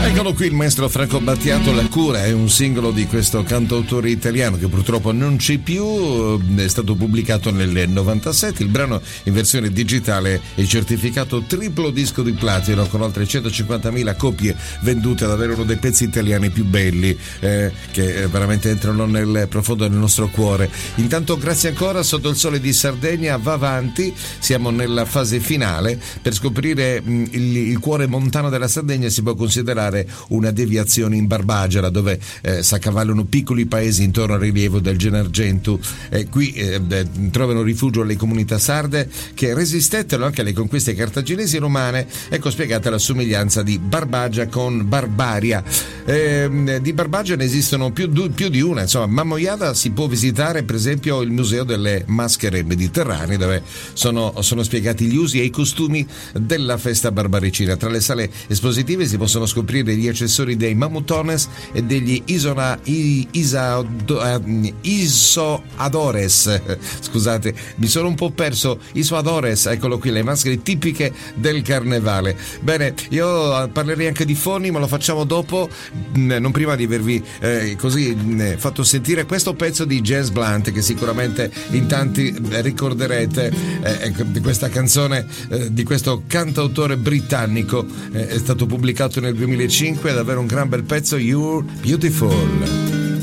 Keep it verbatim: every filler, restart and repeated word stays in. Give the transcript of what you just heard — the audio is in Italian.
Eccolo qui il maestro Franco Battiato, La cura è un singolo di questo cantautore italiano che purtroppo non c'è più, è stato pubblicato nel novantasette, il brano in versione digitale è certificato triplo disco di platino con oltre centocinquantamila copie vendute, davvero uno dei pezzi italiani più belli eh, che veramente entrano nel profondo del nostro cuore. Intanto grazie ancora, Sotto il sole di Sardegna va avanti, siamo nella fase finale. Per scoprire mh, il, il cuore montano della Sardegna si può considerare una deviazione in Barbagia, dove eh, s'accavallano piccoli paesi intorno al rilievo del Gennargentu. Eh, qui eh, trovano rifugio le comunità sarde che resistettero anche alle conquiste cartaginesi e romane. Ecco spiegata la somiglianza di Barbagia con Barbaria. Eh, di Barbagia ne esistono più, più di una, insomma. Mammoiada si può visitare per esempio il museo delle maschere mediterranee, dove sono, sono spiegati gli usi e i costumi della festa barbaricina. Tra le sale espositive si possono scoprire gli accessori dei mamutones e degli isona, i, isa, uh, isoadores. Scusate, mi sono un po' perso. Isoadores, eccolo qui, le maschere tipiche del carnevale. Bene, io parlerei anche di Fonni, ma lo facciamo dopo, non prima di avervi eh, così eh, fatto sentire questo pezzo di Jazz Blunt che sicuramente in tanti ricorderete. Eh, questa canzone eh, di questo cantautore britannico eh, è stato pubblicato nel duemilacinque, è davvero un gran bel pezzo, You're Beautiful.